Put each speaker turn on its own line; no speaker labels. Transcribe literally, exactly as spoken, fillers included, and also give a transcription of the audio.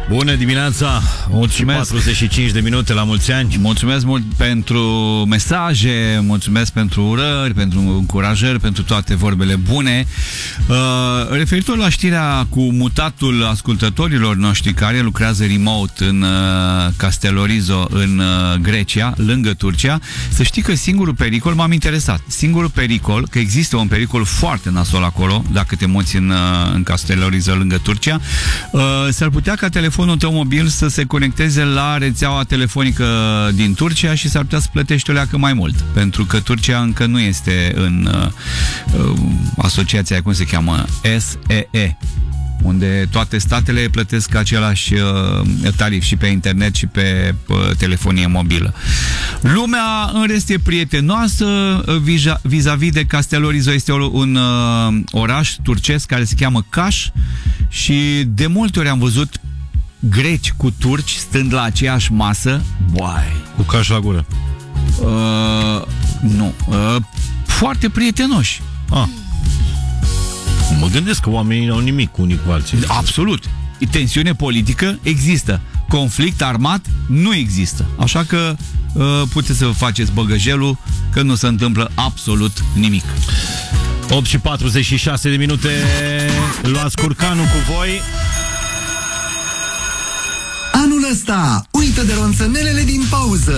Bună dimineața, patruzeci și cinci de minute, la mulți ani.
Mulțumesc mult pentru mesaje, mulțumesc pentru urări, pentru încurajări, pentru toate vorbele bune. Uh, referitor la știrea cu mutatul ascultătorilor noștri care lucrează remote în uh, Castellorizo, în uh, Grecia, lângă Turcia, să știi că singurul pericol, m-am interesat, singurul pericol, că există un pericol foarte nasol acolo, dacă te muți în, uh, în Castellorizo, lângă Turcia, uh, s-ar putea ca telefonul tău mobil să se conecteze la rețeaua telefonică din Turcia și s-ar putea să plătești o leacă mai mult, pentru că Turcia încă nu este în uh, uh, asociația, cum se cheamă, S E E, unde toate statele plătesc același uh, tarif și pe internet și pe uh, telefonie mobilă. Lumea în rest e prietenoasă vis-a-vis de Castellorizo. Este un uh, oraș turcesc care se cheamă Kaş și de multe ori am văzut greci cu turci stând la aceeași masă. Boai.
Cu caș la gură.
Uh, nu. Uh, foarte prietenoși.
Ah. Mă gândesc că oamenii n-au nimic cu unii cu alții.
Absolut. Tensiune politică există. Conflict armat nu există. Așa că uh, puteți să faceți băgăjelul că nu se întâmplă absolut nimic.
opt și patruzeci și șase de minute. Luați curcanul cu voi.
Anul ăsta, uită de ronțănelele din pauză.